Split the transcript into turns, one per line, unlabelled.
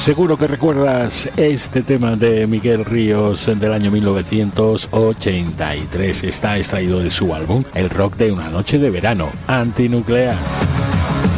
Seguro que recuerdas este tema de Miguel Ríos del año 1983. Está extraído de su álbum El rock de una noche de verano, Antinuclear.